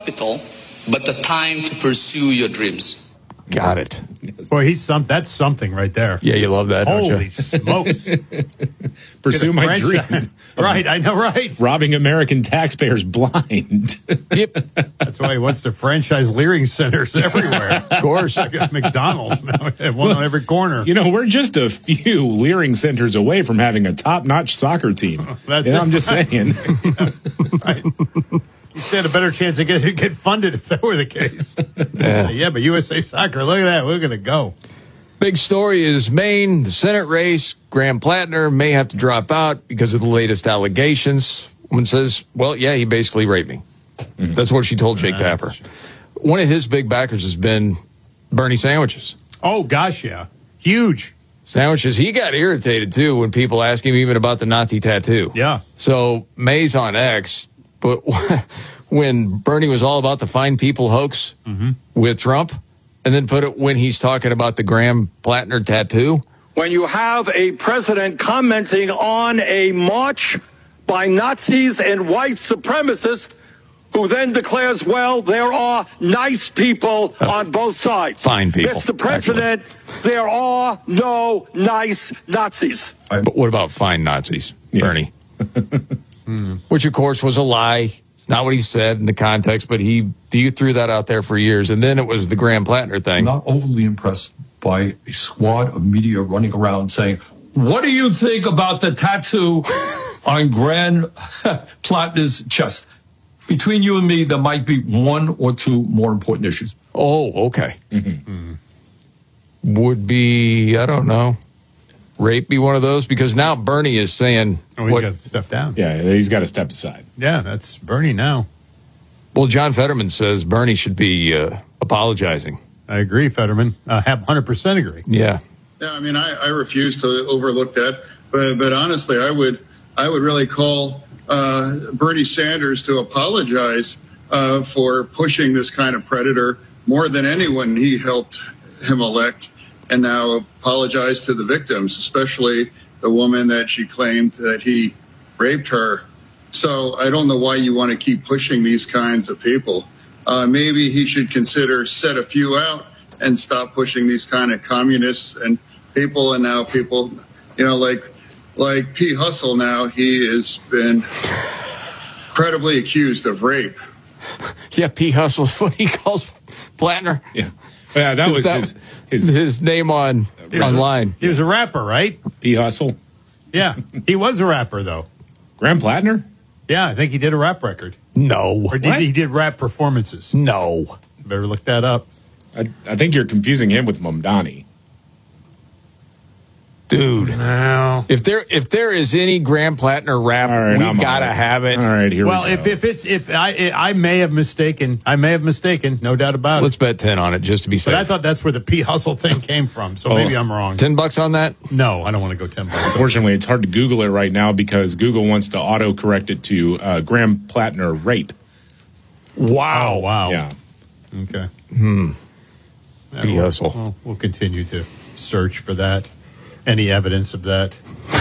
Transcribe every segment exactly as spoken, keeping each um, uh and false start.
capital, but the time to pursue your dreams. Got it. Boy, he's some. That's something right there. Yeah, you love that, don't Holy you? smokes! Pursue my French- dream. Right, I know, right? Robbing American taxpayers blind. Yep. That's why he wants to franchise Leering centers everywhere. Of course. Like at McDonald's now, they have one on every corner. You know, we're just a few Leering centers away from having a top-notch soccer team. That's you know, it. I'm just saying. Right. You stand a better chance of getting get funded if that were the case. Yeah. Yeah, but U S A Soccer, look at that. We're going to go. Big story is Maine, the Senate race. Graham Plattner may have to drop out because of the latest allegations. Woman says, well, yeah, he basically raped me. Mm-hmm. That's what she told Jake Yeah, Tapper. One of his big backers has been Bernie Sandwiches. Oh, gosh, yeah. Huge. Sandwiches, he got irritated, too, when people ask him even about the Nazi tattoo. Yeah. So May's on X, but when Bernie was all about the fine people hoax mm-hmm. with Trump, and then put it when he's talking about the Graham Plattner tattoo. When you have a president commenting on a march by Nazis and white supremacists, who then declares, well, there are nice people uh, on both sides. Fine people. Mister President, actually. There are no nice Nazis. But what about fine Nazis, yeah. Bernie? mm. Which, of course, was a lie. It's not what he said in the context, but he you threw that out there for years. And then it was the Graham Plattner thing. I'm not overly impressed by a squad of media running around saying, what do you think about the tattoo on Graham Plattner's chest? Between you and me, there might be one or two more important issues. Oh, okay. Mm-hmm. Mm-hmm. Would be, I don't know, rape be one of those? Because now Bernie is saying... Oh, he's what, got to step down. Yeah, he's got to step aside. Yeah, that's Bernie now. Well, John Fetterman says Bernie should be uh, apologizing. I agree, Fetterman. I uh, have one hundred percent agree. Yeah. Yeah, I mean, I, I refuse to overlook that. But, but honestly, I would I would really call uh, Bernie Sanders to apologize uh, for pushing this kind of predator more than anyone he helped him elect, and now apologize to the victims, especially the woman that she claimed that he raped her. So I don't know why you want to keep pushing these kinds of people. Uh, maybe he should consider set a few out and stop pushing these kind of communists and people. And now people, you know, like like P. Hustle now, he has been credibly accused of rape. Yeah, P. Hustle is what he calls Plattner. Yeah. Yeah, that was that, his, his his name on he online. A, he was a rapper, right? P. Hustle. Yeah, he was a rapper, though. Graham Plattner? Yeah, I think he did a rap record. No. Or did, he did rap performances. No. Better look that up. I, I think you're confusing him with Mamdani. Dude, no. If there if there is any Graham Plattner rap, right, we I'm gotta right. have it. All right, here well, we go. if if it's if I I may have mistaken, I may have mistaken, no doubt about Let's it. bet ten on it just to be safe. But I thought that's where the P Hustle thing came from, so oh, maybe I'm wrong. Ten bucks on that? No, I don't want to go ten bucks. Unfortunately, it's hard to Google it right now because Google wants to auto correct it to uh, Graham Plattner rape. Wow! Oh, wow! Yeah. Okay. Hmm. Yeah, P we'll, Hustle. We'll, we'll continue to search for that. Any evidence of that?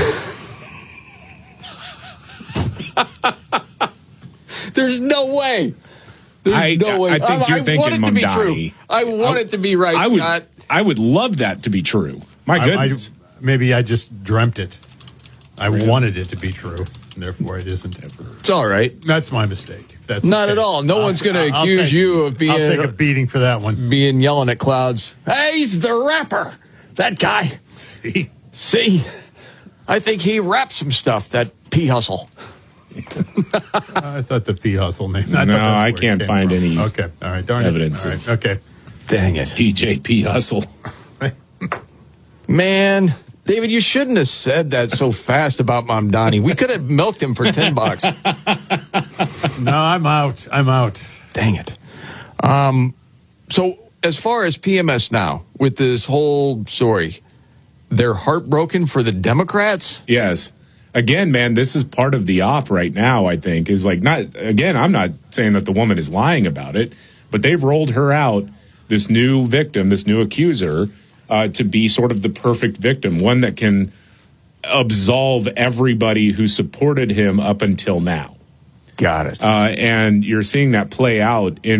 There's no way. There's I, no way. I think I, you're I thinking want it to be Mamdani. true. I want I, it to be right, I would, Scott. I would love that to be true. My goodness. I, I, maybe I just dreamt it. I really? wanted it to be true, and therefore it isn't ever. It's all right. That's my mistake. If that's Not the at case. all. No I'll, one's going to I'll accuse take, you of being... I'll take a beating for that one. Being yelling at clouds. Hey, he's the rapper. That guy. See? See? I think he rapped some stuff, that P Hustle. I thought the P Hustle name. I no, I I can't find from. any Okay, all right, darn evidence. It. All right. Okay. Dang it. D J P Hustle. Man, David, you shouldn't have said that so fast about Mamdani. We could have milked him for ten bucks. No, I'm out. I'm out. Dang it. Um, so as far as P M S now, with this whole story, they're heartbroken for the Democrats? Yes. Again, man, this is part of the op right now, I think, is like not, again, I'm not saying that the woman is lying about it, but they've rolled her out, this new victim, this new accuser, uh, to be sort of the perfect victim, one that can absolve everybody who supported him up until now. Got it. Uh, and you're seeing that play out in